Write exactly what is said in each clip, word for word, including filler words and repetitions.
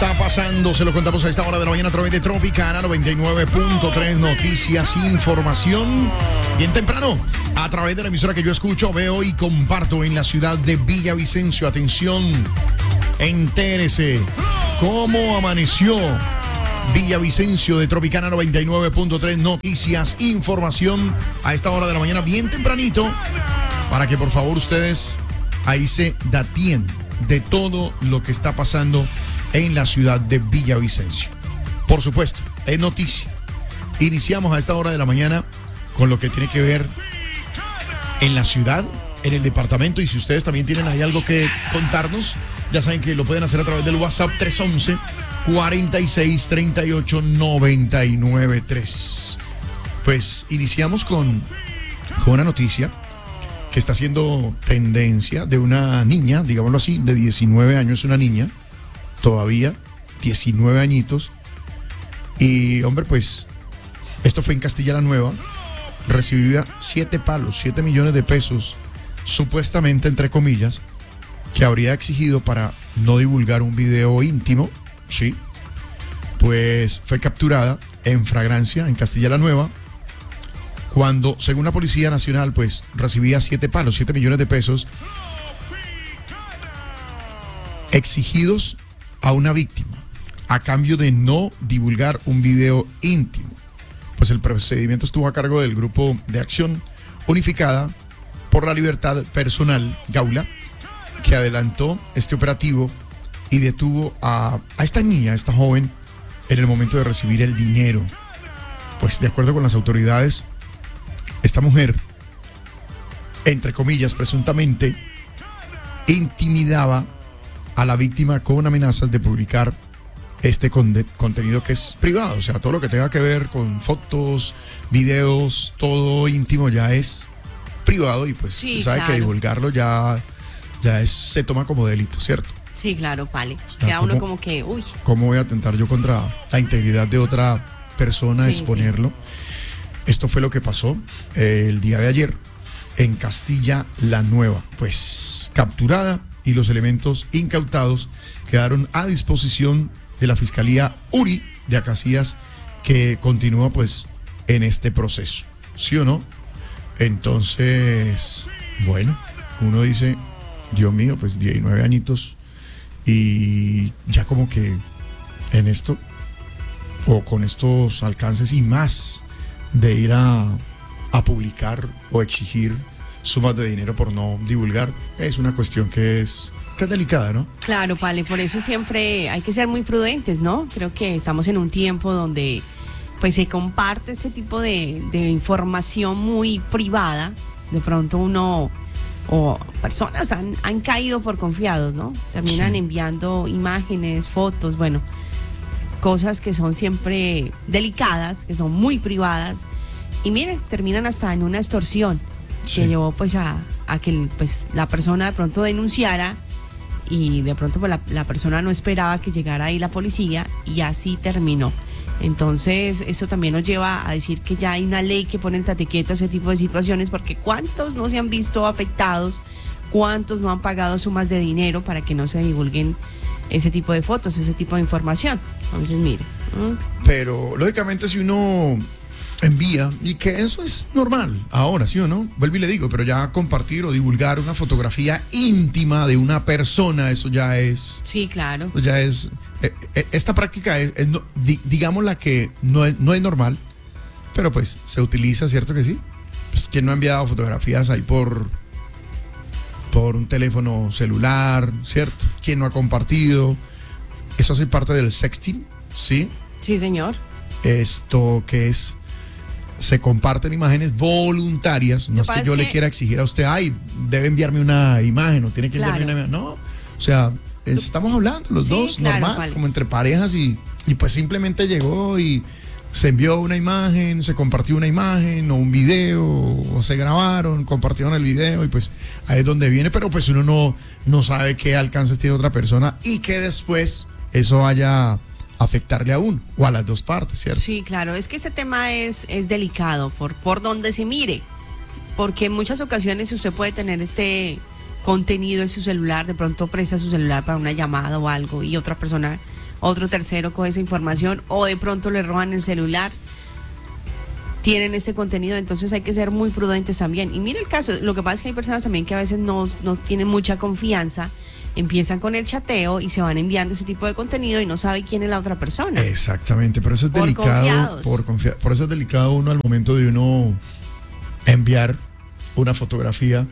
está pasando? Se lo contamos a esta hora de la mañana a través de Tropicana noventa y nueve punto tres. Noticias, información. Bien temprano, a través de la emisora que yo escucho, veo y comparto en la ciudad de Villavicencio. Atención, entérese cómo amaneció Villavicencio de Tropicana noventa y nueve punto tres. Noticias, información a esta hora de la mañana, bien tempranito, para que por favor ustedes ahí se datien de todo lo que está pasando en la ciudad de Villavicencio. Por supuesto, es noticia. Iniciamos a esta hora de la mañana con lo que tiene que ver en la ciudad, en el departamento, y si ustedes también tienen ahí algo que contarnos, ya saben que lo pueden hacer a través del WhatsApp tres once, cuarenta y seis, treinta y ocho, noventa y nueve tres. Pues iniciamos con, con una noticia que está haciendo tendencia de una niña, digámoslo así, de diecinueve años, una niña, todavía, diecinueve añitos. Y, hombre, pues, esto fue en Castilla la Nueva, recibía siete palos, siete millones de pesos, supuestamente, entre comillas, que habría exigido para no divulgar un video íntimo, sí, pues fue capturada en flagrancia en Castilla la Nueva, cuando, según la Policía Nacional, pues recibía siete palos, siete millones de pesos exigidos a una víctima a cambio de no divulgar un video íntimo. Pues el procedimiento estuvo a cargo del Grupo de Acción Unificada por la Libertad Personal, Gaula, que adelantó este operativo y detuvo a, a esta niña, a esta joven, en el momento de recibir el dinero. Pues de acuerdo con las autoridades, esta mujer, entre comillas, presuntamente, intimidaba a la víctima con amenazas de publicar este conde- contenido que es privado. O sea, todo lo que tenga que ver con fotos, videos, todo íntimo ya es privado y pues sí, sabe claro que divulgarlo ya, ya es, se toma como delito, ¿cierto? Sí, claro, Pale. O sea, Queda uno como, como que, uy. ¿Cómo voy a atentar yo contra la integridad de otra persona, sí, exponerlo? Sí. Esto fue lo que pasó eh, el día de ayer en Castilla la Nueva. Pues capturada y los elementos incautados quedaron a disposición de la Fiscalía URI de Acacías, que continúa pues en este proceso. ¿Sí o no? Entonces, bueno, uno dice, Dios mío, pues diecinueve añitos y ya como que en esto o con estos alcances y más de ir a, a publicar o exigir sumas de dinero por no divulgar, es una cuestión que es, que es delicada, ¿no? Claro, Pale, por eso siempre hay que ser muy prudentes, ¿no? Creo que estamos en un tiempo donde pues se comparte este tipo de, de información muy privada. De pronto uno o personas han, han caído por confiados, ¿no? Terminan sí. enviando imágenes, fotos, bueno, cosas que son siempre delicadas, que son muy privadas, y miren, terminan hasta en una extorsión, sí. que llevó pues a, a que pues la persona de pronto denunciara, y de pronto pues la, la persona no esperaba que llegara ahí la policía, y así terminó. Entonces eso también nos lleva a decir que ya hay una ley que pone en tate quieto ese tipo de situaciones, porque cuántos no se han visto afectados, cuántos no han pagado sumas de dinero para que no se divulguen ese tipo de fotos, ese tipo de información. Entonces, mire. ¿eh? Pero, lógicamente, si uno envía, y que eso es normal, ahora, ¿sí o no? Vuelvo y le digo, pero ya compartir o divulgar una fotografía íntima de una persona, eso ya es... Sí, claro. Ya es... Eh, eh, esta práctica es, es no, di, digamos, la que no es, no es normal, pero pues se utiliza, ¿cierto que sí? Pues, ¿quién no ha enviado fotografías ahí por... por un teléfono celular, ¿cierto? ¿Quién no ha compartido? Eso hace parte del sexting, ¿sí? Sí, señor. Esto que es, se comparten imágenes voluntarias, no es que yo que... le quiera exigir a usted, ay, debe enviarme una imagen, o tiene que claro. enviarme una imagen, no, o sea, estamos hablando los sí, dos, claro, normal, vale. como entre parejas, y, y pues simplemente llegó y se envió una imagen, se compartió una imagen o un video, o se grabaron, compartieron el video, y pues ahí es donde viene, pero pues uno no, no sabe qué alcances tiene otra persona y que después eso vaya a afectarle a uno o a las dos partes, ¿cierto? Sí, claro, es que ese tema es, es delicado por, por donde se mire, porque en muchas ocasiones usted puede tener este contenido en su celular, de pronto presta su celular para una llamada o algo y otra persona otro tercero coge esa información o de pronto le roban el celular, tienen este contenido, entonces hay que ser muy prudentes también. Y mira el caso, lo que pasa es que hay personas también que a veces no, no tienen mucha confianza, empiezan con el chateo y se van enviando ese tipo de contenido y no sabe quién es la otra persona. Exactamente, pero eso es Por delicado, confiados. por confia- por eso es delicado uno al momento de uno enviar una fotografía.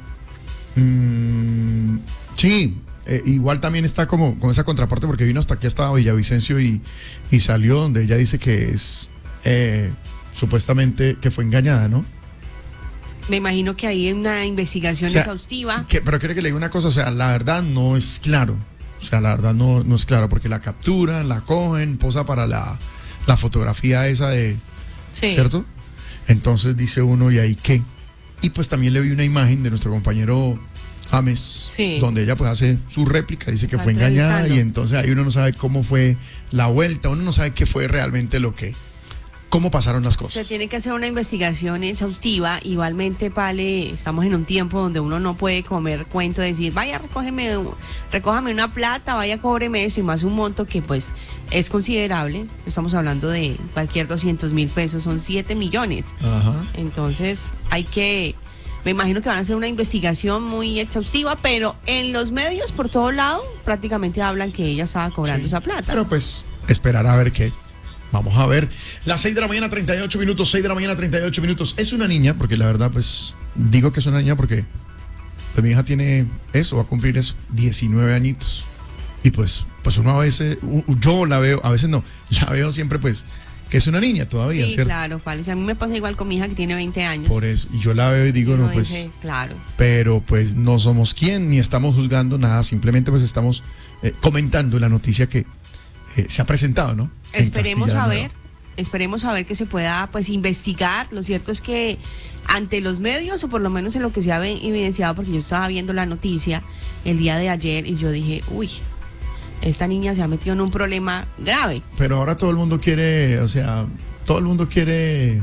Mm, sí, eh, igual también está como con esa contraparte porque vino hasta aquí, hasta Villavicencio y, y salió donde ella dice que es eh, supuestamente que fue engañada, ¿no? Me imagino que hay una investigación O sea, exhaustiva. Que, pero quiero que le diga una cosa, o sea, la verdad no es claro. O sea, la verdad no, no es claro, porque la capturan, la cogen, posa para la, la fotografía esa de... Sí. ¿Cierto? Entonces dice uno, ¿y ahí qué? Y pues también le vi una imagen de nuestro compañero James, Sí. donde ella pues hace su réplica, dice que Está fue engañada entrevistando. y entonces ahí uno no sabe cómo fue la vuelta, uno no sabe qué fue realmente lo que... cómo pasaron las Se cosas. tiene que hacer una investigación exhaustiva. Igualmente, Pale, estamos en un tiempo donde uno no puede comer cuento, decir, vaya, recógeme, recójame una plata, vaya, cóbreme eso, y más un monto que pues es considerable. Estamos hablando de cualquier doscientos mil pesos, son siete millones. Ajá. Entonces, hay que, me imagino que van a hacer una investigación muy exhaustiva, pero en los medios, por todo lado, prácticamente hablan que ella estaba cobrando Sí. esa plata. Pero pues esperar a ver qué. Vamos a ver. Las seis de la mañana, treinta y ocho minutos. seis de la mañana, treinta y ocho minutos. Es una niña, porque la verdad, pues, digo que es una niña porque pues, mi hija tiene eso, va a cumplir eso, diecinueve añitos. Y pues, pues uno a veces, u- yo la veo, a veces no, la veo siempre, pues, que es una niña todavía, Sí, ¿cierto? claro, Pale. Si a mí me pasa igual con mi hija que tiene veinte años. Por eso. Y yo la veo y digo, Uno no, pues. dice, claro. Pero pues no somos quien, ni estamos juzgando nada, simplemente pues estamos eh, comentando la noticia que eh, se ha presentado, ¿no? En Esperemos Castilla a la Nueva. ver, esperemos a ver que se pueda pues investigar. Lo cierto es que ante los medios, o por lo menos en lo que se ha ve- evidenciado, porque yo estaba viendo la noticia el día de ayer y yo dije, uy, esta niña se ha metido en un problema grave. Pero ahora todo el mundo quiere, o sea, todo el mundo quiere,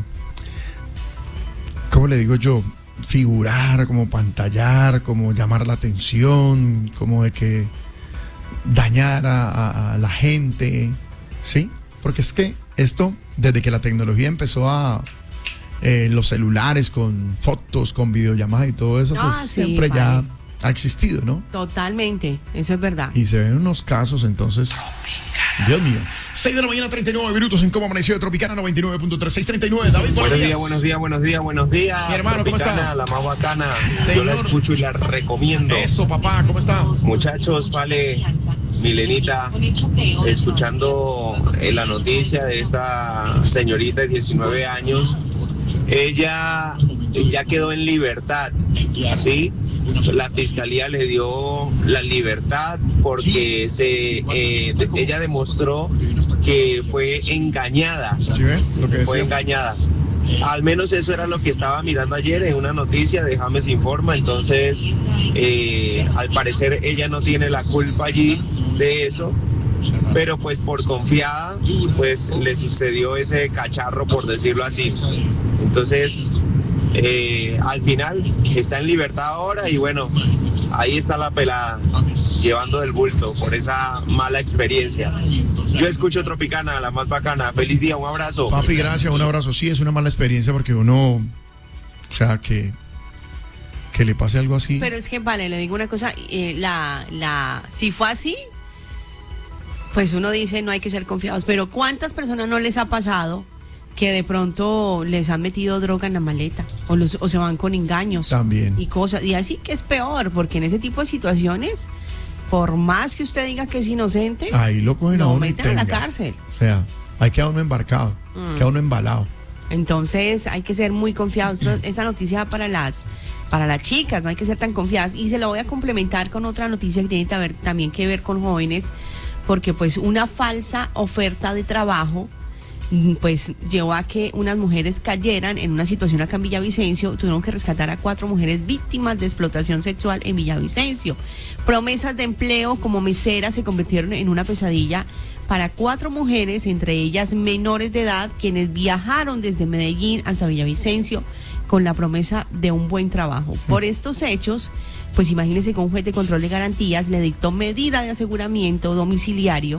¿cómo le digo yo? Figurar, como pantallar, como llamar la atención, como de que dañar a, a- a la gente, ¿sí? Porque es que esto, desde que la tecnología empezó a... eh, los celulares con fotos, con videollamadas y todo eso, Ah, pues sí, siempre ya vale. ha existido, ¿no? Totalmente, eso es verdad. Y se ven unos casos, entonces, Dios mío. seis de la mañana, treinta y nueve minutos en Cómo Amaneció de Tropicana noventa y nueve punto tres, seis treinta y nueve. David, Buenos días, buenos días, buenos días, buenos días. Mi hermano, ¿cómo Tropicana, está? la más bacana. Señor. Yo la escucho y la recomiendo. Eso, papá, ¿cómo está? Muchachos, vale, Milenita, escuchando eh, la noticia de esta señorita de diecinueve años, ella ya quedó en libertad, ¿sí? La fiscalía le dio la libertad porque se eh, de- ella demostró que fue engañada. ¿Sí ve? Lo que Fue decía. engañada. Al menos eso era lo que estaba mirando ayer en una noticia de James Informa. Entonces, eh, al parecer ella no tiene la culpa allí de eso, pero pues por confiada, pues le sucedió ese cacharro, por decirlo así. Entonces, eh, al final está en libertad ahora y bueno, ahí está la pelada, llevando el bulto por esa mala experiencia. Yo escucho Tropicana, la más bacana. Feliz día, un abrazo. Papi, gracias, un abrazo. Sí, es una mala experiencia porque uno, o sea, que, que le pase algo así. Pero es que, vale, le digo una cosa, eh, la, la, si fue así, pues uno dice no hay que ser confiados, pero ¿cuántas personas no les ha pasado que de pronto les han metido droga en la maleta o, los, o se van con engaños También. y cosas? Y así que es peor, porque en ese tipo de situaciones, por más que usted diga que es inocente, Ahí lo cogen a lo uno y meten a la tenga. cárcel. O sea, hay que a uno embarcado, Mm. queda uno embalado. Entonces hay que ser muy confiados. Esto- Esta noticia va para las para las chicas, no hay que ser tan confiadas. Y se lo voy a complementar con otra noticia que tiene que ver- también que ver con jóvenes, porque pues una falsa oferta de trabajo mm, pues llevó a que unas mujeres cayeran en una situación acá en Villavicencio. Tuvieron que rescatar a cuatro mujeres víctimas de explotación sexual en Villavicencio. Promesas de empleo como meseras se convirtieron en una pesadilla para cuatro mujeres, entre ellas menores de edad, quienes viajaron desde Medellín hasta Villavicencio con la promesa de un buen trabajo. Por estos hechos, pues imagínense que un juez de control de garantías le dictó medida de aseguramiento domiciliario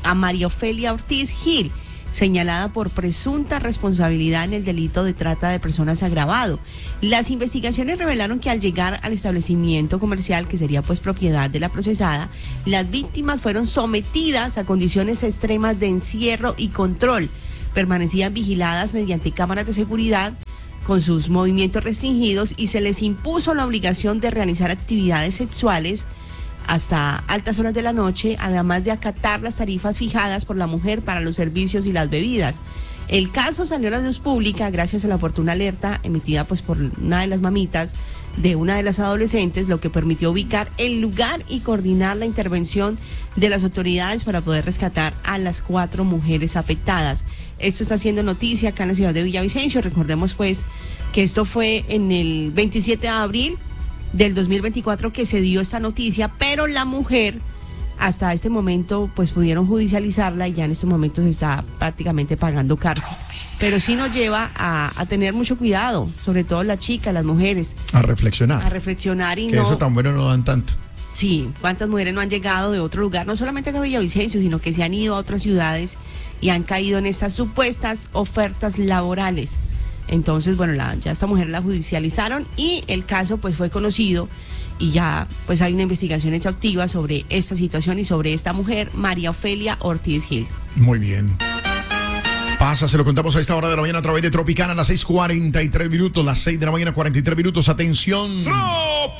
a María Ofelia Ortiz Gil, señalada por presunta responsabilidad en el delito de trata de personas agravado. Las investigaciones revelaron que al llegar al establecimiento comercial, que sería pues propiedad de la procesada, las víctimas fueron sometidas a condiciones extremas de encierro y control. Permanecían vigiladas mediante cámaras de seguridad con sus movimientos restringidos y se les impuso la obligación de realizar actividades sexuales hasta altas horas de la noche, además de acatar las tarifas fijadas por la mujer para los servicios y las bebidas. El caso salió a la luz pública gracias a la oportuna alerta emitida pues por una de las mamitas de una de las adolescentes, lo que permitió ubicar el lugar y coordinar la intervención de las autoridades para poder rescatar a las cuatro mujeres afectadas. Esto está haciendo noticia acá en la ciudad de Villavicencio. Recordemos pues que esto fue en el veintisiete de abril del dos mil veinticuatro que se dio esta noticia, pero la mujer hasta este momento pues pudieron judicializarla y ya en estos momentos está prácticamente pagando cárcel. Pero sí nos lleva a, a tener mucho cuidado, sobre todo las chicas, las mujeres. A reflexionar. A reflexionar y que no... eso tan bueno no dan tanto. Sí, cuántas mujeres no han llegado de otro lugar, no solamente a Villavicencio, sino que se han ido a otras ciudades y han caído en estas supuestas ofertas laborales. Entonces, bueno, la, ya esta mujer la judicializaron y el caso pues fue conocido y ya pues hay una investigación exhaustiva sobre esta situación y sobre esta mujer, María Ofelia Ortiz Gil. Muy bien. Pasa, se lo contamos a esta hora de la mañana a través de Tropicana, a las seis cuarenta y tres minutos, las seis de la mañana, cuarenta y tres minutos. Atención. Tropicana.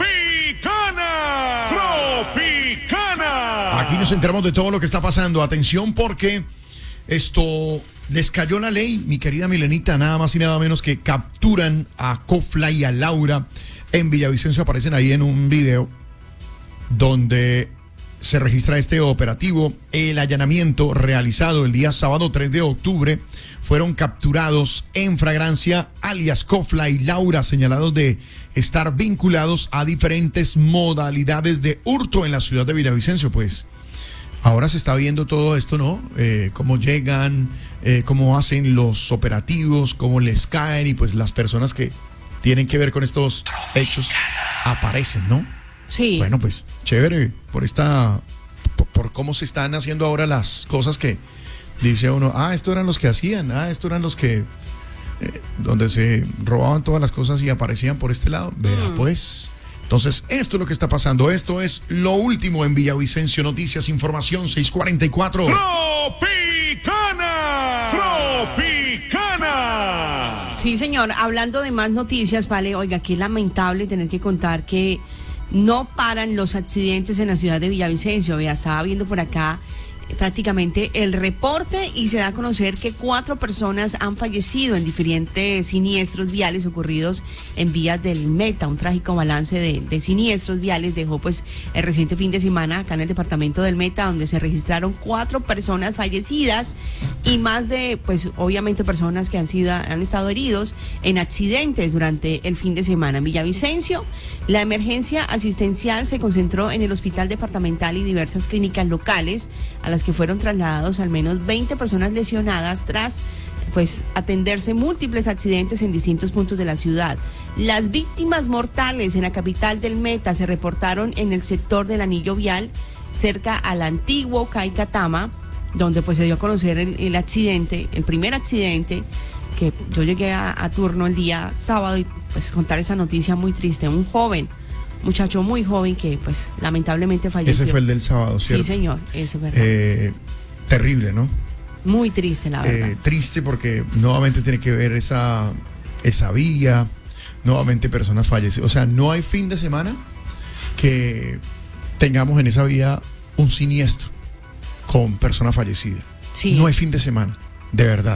Tropicana. Aquí nos enteramos de todo lo que está pasando. Atención porque esto... les cayó la ley, mi querida Milenita, nada más y nada menos que capturan a Cofla y a Laura en Villavicencio. Aparecen ahí en un video donde se registra este operativo. El allanamiento realizado el día sábado tres de octubre, fueron capturados en flagrancia alias Cofla y Laura, señalados de estar vinculados a diferentes modalidades de hurto en la ciudad de Villavicencio. Pues ahora se está viendo todo esto, ¿no? Eh, cómo llegan, eh, cómo hacen los operativos, cómo les caen y pues las personas que tienen que ver con estos hechos aparecen, ¿no? Sí. Bueno, pues chévere por esta, por, por cómo se están haciendo ahora las cosas que dice uno, ah, estos eran los que hacían, ah, estos eran los que, eh, donde se robaban todas las cosas y aparecían por este lado. Vea, mm. pues... Entonces, esto es lo que está pasando. Esto es lo último en Villavicencio. Noticias, información, seis cuarenta y cuatro. ¡Tropicana! ¡Tropicana! Sí, señor. Hablando de más noticias, vale, oiga, qué lamentable tener que contar que no paran los accidentes en la ciudad de Villavicencio. Vea, estaba viendo por acá prácticamente el reporte y se da a conocer que cuatro personas han fallecido en diferentes siniestros viales ocurridos en vías del Meta. Un trágico balance de, de siniestros viales dejó pues el reciente fin de semana acá en el departamento del Meta, donde se registraron cuatro personas fallecidas y más de pues obviamente personas que han sido han estado heridos en accidentes durante el fin de semana. En Villavicencio, la emergencia asistencial se concentró en el hospital departamental y diversas clínicas locales, a las que fueron trasladados al menos veinte personas lesionadas tras pues atenderse múltiples accidentes en distintos puntos de la ciudad. Las víctimas mortales en la capital del Meta se reportaron en el sector del anillo vial cerca al antiguo Caicatama, donde pues se dio a conocer el, el accidente, el primer accidente, que yo llegué a, a turno el día sábado y pues contar esa noticia muy triste. Un joven muchacho muy joven que pues lamentablemente falleció. Ese fue el del sábado, ¿cierto? Sí, señor, eso es verdad. Eh, terrible, ¿no? Muy triste, la verdad. Eh, triste porque nuevamente tiene que ver esa, esa vía, nuevamente personas fallecidas. O sea, no hay fin de semana que tengamos en esa vía un siniestro con personas fallecidas. Sí. No hay fin de semana, de verdad.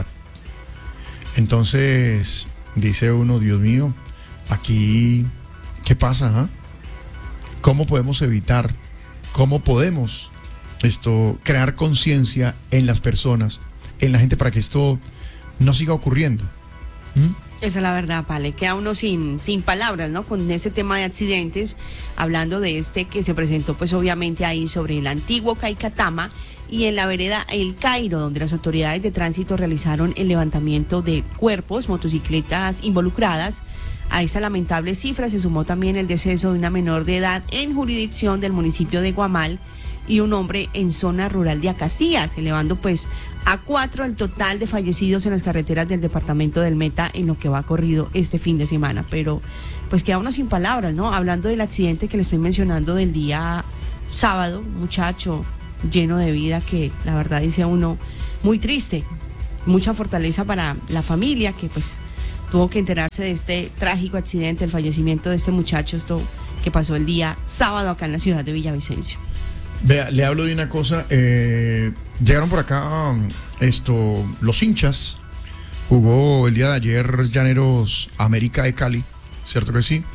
Entonces, dice uno, Dios mío, aquí, ¿qué pasa? ¿Ah? ¿Cómo podemos evitar, cómo podemos esto crear conciencia en las personas, en la gente, para que esto no siga ocurriendo? ¿Mm? Esa es la verdad, Pale. Queda uno sin, sin palabras, ¿no? Con ese tema de accidentes, hablando de este que se presentó, pues obviamente ahí sobre el antiguo Caicatama y en la vereda El Cairo, donde las autoridades de tránsito realizaron el levantamiento de cuerpos, motocicletas involucradas. A esta lamentable cifra se sumó también el deceso de una menor de edad en jurisdicción del municipio de Guamal y un hombre en zona rural de Acacías, elevando pues a cuatro el total de fallecidos en las carreteras del departamento del Meta en lo que va corrido este fin de semana. Pero pues queda uno sin palabras, ¿no? Hablando del accidente que le estoy mencionando del día sábado, un muchacho lleno de vida que la verdad dice uno muy triste, mucha fortaleza para la familia que pues tuvo que enterarse de este trágico accidente, el fallecimiento de este muchacho, esto que pasó el día sábado acá en la ciudad de Villavicencio. Vea, le hablo de una cosa, eh, llegaron por acá um, esto, los hinchas, jugó el día de ayer Llaneros América de Cali, ¿cierto que sí?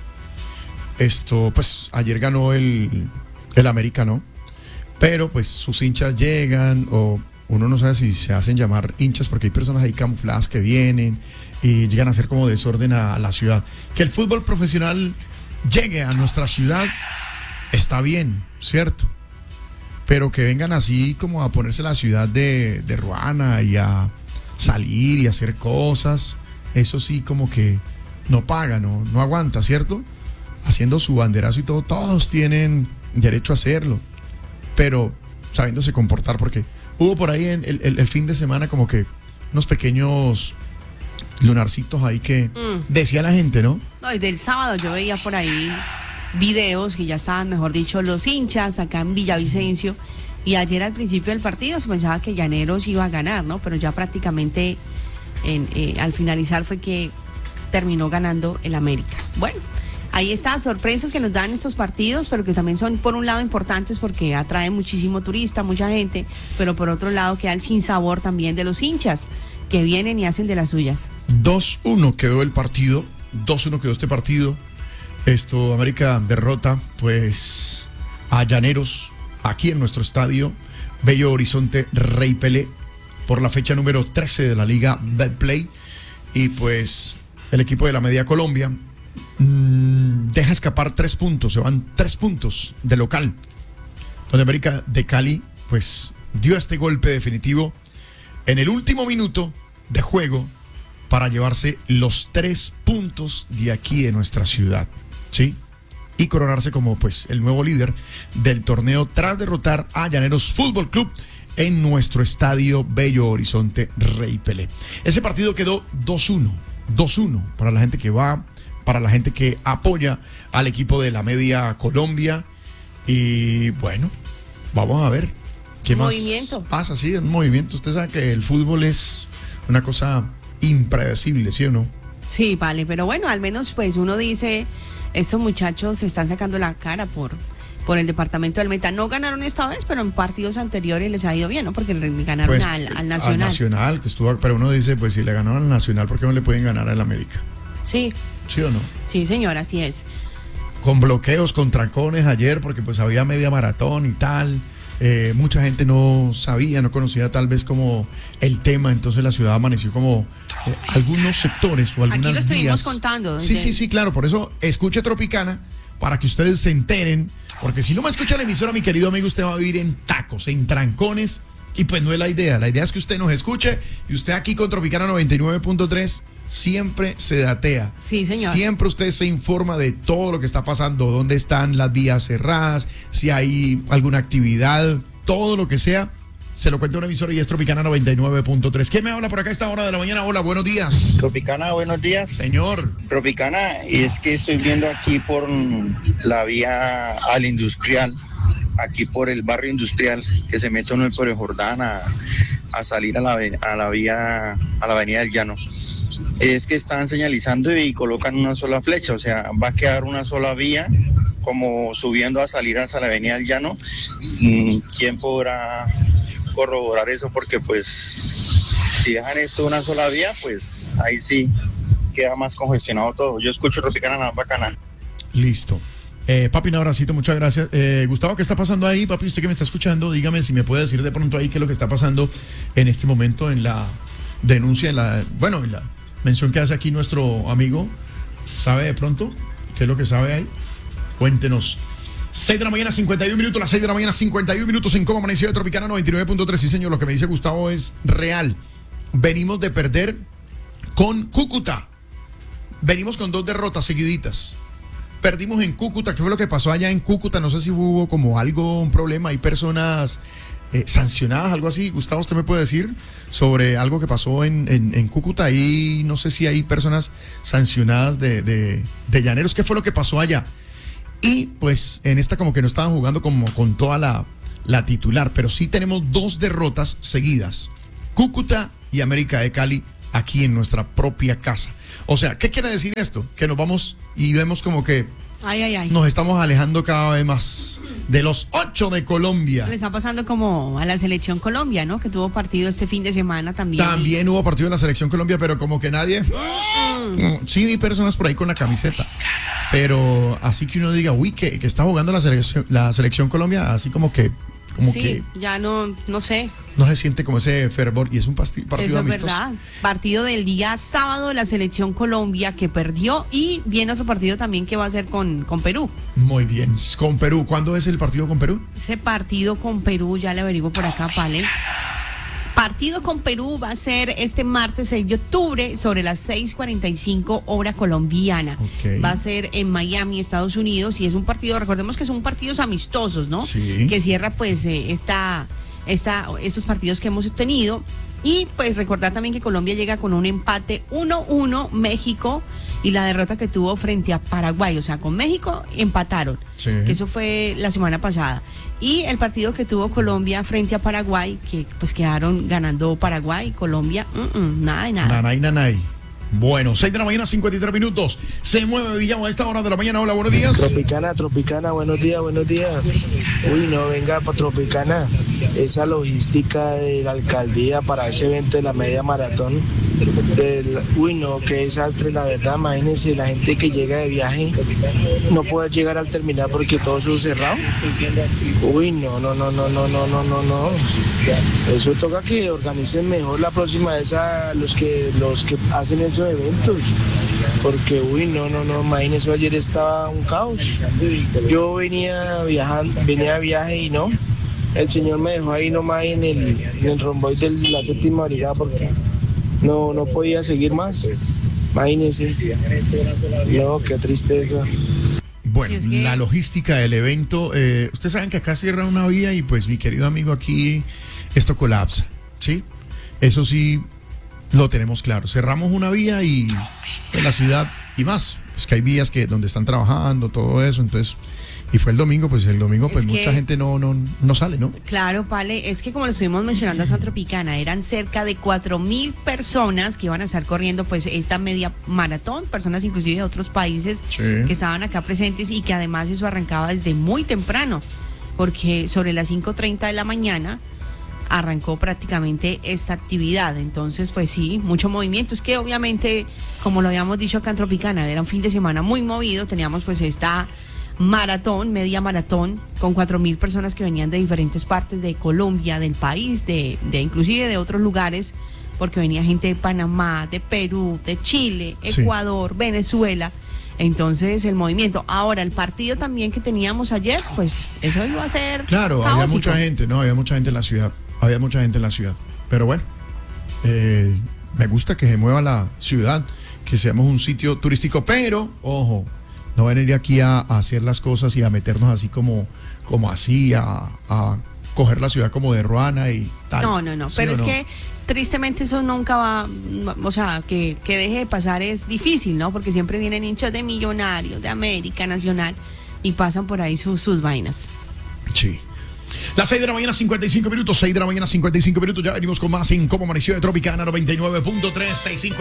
Esto, pues ayer ganó el, el América, ¿no? Pero pues sus hinchas llegan, o uno no sabe si se hacen llamar hinchas porque hay personas ahí camufladas que vienen y llegan a hacer como desorden a, a la ciudad. Que el fútbol profesional llegue a nuestra ciudad está bien, ¿cierto? Pero que vengan así como a ponerse la ciudad de, de ruana y a salir y hacer cosas, eso sí como que no paga, no, no aguanta, ¿cierto? Haciendo su banderazo y todo, todos tienen derecho a hacerlo, pero sabiéndose comportar, porque hubo por ahí en el, el, el fin de semana como que unos pequeños lunarcitos ahí que mm. decía la gente, ¿no? No, y del sábado yo veía por ahí videos que ya estaban, mejor dicho, los hinchas acá en Villavicencio, y ayer al principio del partido se pensaba que Llaneros iba a ganar, ¿no? Pero ya prácticamente en, eh, al finalizar fue que terminó ganando el América. Bueno, ahí están sorpresas que nos dan estos partidos, pero que también son por un lado importantes porque atraen muchísimo turista, mucha gente, pero por otro lado queda el sinsabor también de los hinchas que vienen y hacen de las suyas. dos uno quedó el partido, dos uno quedó este partido. Esto, América derrota pues a Llaneros aquí en nuestro estadio Bello Horizonte Rey Pelé por la fecha número trece de la Liga Betplay, y pues el equipo de la Media Colombia mmm, deja escapar tres puntos, se van tres puntos de local, donde América de Cali pues dio este golpe definitivo en el último minuto de juego para llevarse los tres puntos de aquí de nuestra ciudad, ¿sí? Y coronarse como pues el nuevo líder del torneo tras derrotar a Llaneros Fútbol Club en nuestro estadio Bello Horizonte Rey Pelé. Ese partido quedó dos uno, dos uno para la gente que va, para la gente que apoya al equipo de la Media Colombia, y bueno, vamos a ver qué más movimiento pasa, sí, un movimiento. Usted sabe que el fútbol es una cosa impredecible, ¿sí o no? Sí, vale, pero bueno, al menos pues uno dice, estos muchachos se están sacando la cara por, por el departamento del Meta. No ganaron esta vez, pero en partidos anteriores les ha ido bien, ¿no? Porque le ganaron pues, al, al Nacional. Al Nacional, que estuvo, pero uno dice, pues si le ganaron al Nacional, ¿por qué no le pueden ganar al América? Sí. ¿Sí o no? Sí, señor, así es. Con bloqueos, con trancones ayer, porque pues había media maratón y tal. Eh, mucha gente no sabía, no conocía tal vez como el tema, entonces la ciudad amaneció como eh, algunos sectores o algunas Aquí lo estuvimos vías. contando. Sí, desde... sí, sí, claro, por eso escuche Tropicana, para que ustedes se enteren, porque si no me escucha la emisora, mi querido amigo, usted va a vivir en tacos, en trancones, y pues no es la idea. La idea es que usted nos escuche, y usted aquí con Tropicana noventa y nueve punto tres siempre se datea. Sí, señor. Siempre usted se informa de todo lo que está pasando, dónde están las vías cerradas, si hay alguna actividad, todo lo que sea, se lo cuenta una emisora y es Tropicana noventa y nueve punto tres. ¿Quién me habla por acá a esta hora de la mañana? Hola, buenos días. Tropicana, buenos días. Señor. Tropicana, es que estoy viendo aquí por la vía al industrial, aquí por el barrio industrial, que se mete uno por el Jordán a, a salir a la, a la vía, a la avenida del Llano. Es que están señalizando y colocan una sola flecha, o sea, va a quedar una sola vía, como subiendo a salir hacia la avenida del Llano. ¿Quién podrá corroborar eso? Porque pues si dejan esto una sola vía, pues ahí sí queda más congestionado todo. Yo escucho Tropicana, nada bacana. Listo. Eh, papi, un abracito, muchas gracias. Eh, Gustavo, ¿qué está pasando ahí? Papi, usted que me está escuchando, dígame si me puede decir de pronto ahí qué es lo que está pasando en este momento en la denuncia, en la, bueno, en la mención que hace aquí nuestro amigo. ¿Sabe de pronto qué es lo que sabe ahí? Cuéntenos. seis de la mañana, cincuenta y un minutos, las seis de la mañana, cincuenta y un minutos en Cómo Amaneció de Tropicana noventa y nueve punto tres. Sí, señor, lo que me dice Gustavo es real. Venimos de perder con Cúcuta. Venimos con dos derrotas seguiditas. perdimos en Cúcuta. ¿Qué fue lo que pasó allá en Cúcuta? No sé si hubo como algo, un problema. Hay personas eh, sancionadas, algo así. Gustavo, ¿usted me puede decir sobre algo que pasó en, en, en Cúcuta? Ahí no sé si hay personas sancionadas de, de, de llaneros. ¿Qué fue lo que pasó allá? Y pues en esta como que no estaban jugando como con toda la, la titular, pero sí tenemos dos derrotas seguidas. Cúcuta y América de Cali aquí en nuestra propia casa. O sea, ¿qué quiere decir esto? Que nos vamos y vemos como que Ay, ay, ay. nos estamos alejando cada vez más de los ocho de Colombia. Le está pasando como a la selección Colombia, ¿no? Que tuvo partido este fin de semana también. También hubo partido de la selección Colombia, pero como que nadie... Mm. Sí, vi personas por ahí con la camiseta. Pero así que uno diga, uy, que, que está jugando la selección, la selección Colombia, así como que... Como sí, que ya no, no sé. no se siente como ese fervor y es un pasti- partido Eso es amistoso. verdad. Partido del día sábado de la selección Colombia que perdió y viene otro partido también que va a ser con, con Perú. Muy bien, con Perú. ¿Cuándo es el partido con Perú? Ese partido con Perú, ya le averiguo por acá, Pale. Partido con Perú va a ser este martes seis de octubre sobre las seis cuarenta y cinco hora colombiana. Ok. Va a ser en Miami, Estados Unidos, y es un partido, recordemos que son partidos amistosos, ¿no? Sí. Que cierra pues eh, esta, esta, estos partidos que hemos tenido. Y pues recordar también que Colombia llega con un empate uno uno México y la derrota que tuvo frente a Paraguay. O sea, con México empataron. Sí. Que eso fue la semana pasada. Y el partido que tuvo Colombia frente a Paraguay, que pues quedaron ganando Paraguay, Colombia, uh -uh, nada de nada. Nanay, nanay. Bueno, seis de la mañana, cincuenta y tres minutos. Se mueve Villamo a esta hora de la mañana. Hola, buenos días. Tropicana, Tropicana, buenos días, buenos días. Uy, no, venga, para Tropicana. Esa logística de la alcaldía para ese evento de la media maratón. Del, uy, no, qué desastre, la verdad. Imagínense la gente que llega de viaje, no puede llegar al terminal porque todo eso es cerrado. Uy, no, no, no, no, no, no, no, no, no. Eso toca que organicen mejor la próxima vez a los que, los que hacen esos eventos, porque uy, no, no, no, imagínense, ayer estaba un caos. Yo venía viajando, venía de viaje y no, el señor me dejó ahí nomás en el, en el romboy de la séptima brigada porque no, no podía seguir más. Imagínense. No, qué tristeza. Bueno, Sí, es que- la logística del evento, eh, ustedes saben que acá cierra una vía y pues mi querido amigo aquí, esto colapsa, ¿sí? Eso sí, lo tenemos claro. Cerramos una vía y en la ciudad y más, es que hay vías que donde están trabajando, todo eso, entonces, y fue el domingo, pues el domingo pues Es que- mucha gente no, no, no sale, ¿no? Claro, Pale, es que como lo estuvimos mencionando acá en Tropicana, eran cerca de cuatro mil personas que iban a estar corriendo pues esta media maratón, personas inclusive de otros países Sí. que estaban acá presentes y que además eso arrancaba desde muy temprano, porque sobre las cinco treinta de la mañana arrancó prácticamente esta actividad. Entonces, pues sí, mucho movimiento. Es que obviamente, como lo habíamos dicho acá en Tropicana, era un fin de semana muy movido, teníamos pues esta maratón, media maratón, con cuatro mil personas que venían de diferentes partes de Colombia, del país, de, de inclusive de otros lugares, porque venía gente de Panamá, de Perú, de Chile, Sí. Ecuador, Venezuela. Entonces el movimiento. Ahora el partido también que teníamos ayer, pues eso iba a ser Claro, había caótico. mucha gente, ¿no? Había mucha gente en la ciudad, había mucha gente en la ciudad, pero bueno, eh, me gusta que se mueva la ciudad, que seamos un sitio turístico, pero, ojo, no venir aquí a, a hacer las cosas y a meternos así como, como así, a, a coger la ciudad como de Ruana y tal. No, no, no, ¿Sí pero o es no? que tristemente eso nunca va, o sea, que, que deje de pasar es difícil, ¿no? Porque siempre vienen hinchas de Millonarios, de América Nacional y pasan por ahí sus, sus vainas. Sí. Las seis de la mañana, cincuenta y cinco minutos, seis de la mañana, cincuenta y cinco minutos, ya venimos con más en Cómo Amaneció de Tropicana noventa y nueve punto tres, sesenta y cinco